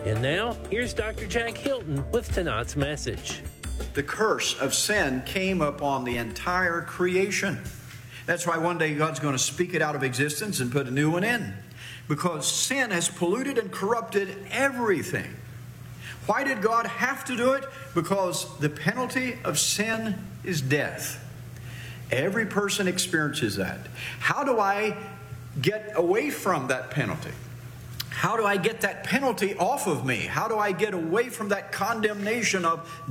And now, here's Dr. Jack Hilton with tonight's message. The curse of sin came upon the entire creation. That's why one day God's going to speak it out of existence and put a new one in. Because sin has polluted and corrupted everything. Why did God have to do it? Because the penalty of sin is death. Every person experiences that. How do I get away from that penalty? How do I get that penalty off of me? How do I get away from that condemnation of